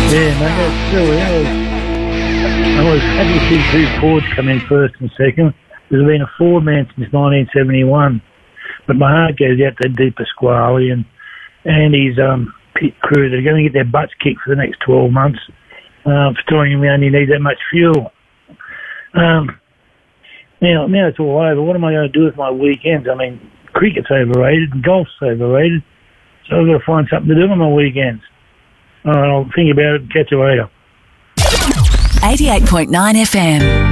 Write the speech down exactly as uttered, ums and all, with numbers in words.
Yeah, mate, that's true. Yeah. I was happy to see two Fords come in first and second. There's been a Ford man since nineteen seventy-one. But my heart goes out to Di Pasquale and, and his um, pit crew. They're going to get their butts kicked for the next twelve months uh, for telling him we only need that much fuel. Um, now, now it's all over. What am I going to do with my weekends? I mean, cricket's overrated and golf's overrated. So I've got to find something to do on my weekends. All right, I'll think about it and catch you later. eighty-eight point nine F M.